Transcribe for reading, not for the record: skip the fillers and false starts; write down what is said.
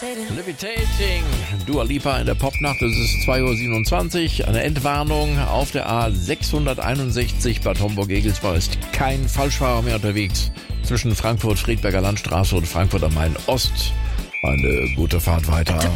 Levitating, Dua Lipa in der Popnacht, es ist 2:27 Uhr, eine Entwarnung auf der A661 Bad Homburg-Egelsbach ist kein Falschfahrer mehr unterwegs zwischen Frankfurt-Friedberger Landstraße und Frankfurt am Main Ost. Eine gute Fahrt weiter.